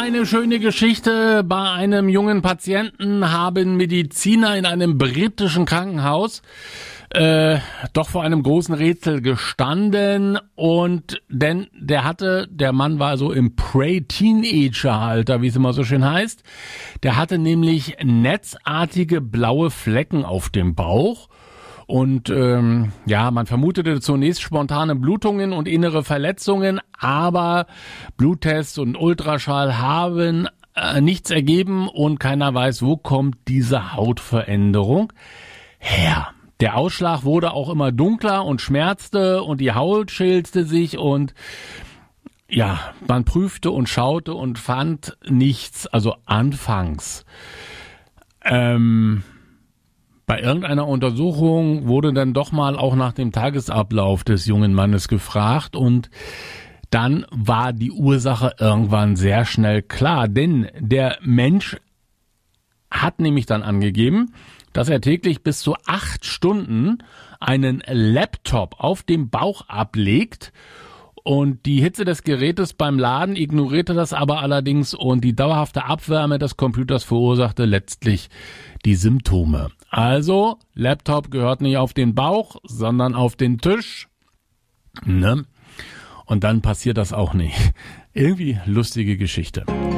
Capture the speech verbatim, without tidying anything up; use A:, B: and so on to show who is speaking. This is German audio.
A: eine schöne Geschichte. Bei einem jungen Patienten haben Mediziner in einem britischen Krankenhaus äh, doch vor einem großen Rätsel gestanden. Und denn der hatte, der Mann war so im Prä-Teenager-Alter, wie es immer so schön heißt. Der hatte nämlich netzartige blaue Flecken auf dem Bauch. Und ähm, ja, man vermutete zunächst spontane Blutungen und innere Verletzungen, aber Bluttests und Ultraschall haben äh, nichts ergeben und keiner weiß, wo kommt diese Hautveränderung her. Der Ausschlag wurde auch immer dunkler und schmerzte und die Haut schälzte sich und ja, man prüfte und schaute und fand nichts, also anfangs. Ähm... Bei irgendeiner Untersuchung wurde dann doch mal auch nach dem Tagesablauf des jungen Mannes gefragt und dann war die Ursache irgendwann sehr schnell klar, denn der Mensch hat nämlich dann angegeben, dass er täglich bis zu acht Stunden einen Laptop auf dem Bauch ablegt. Und die Hitze des Gerätes beim Laden ignorierte das aber allerdings und die dauerhafte Abwärme des Computers verursachte letztlich die Symptome. Also, Laptop gehört nicht auf den Bauch, sondern auf den Tisch. Ne? Und dann passiert das auch nicht. Irgendwie lustige Geschichte.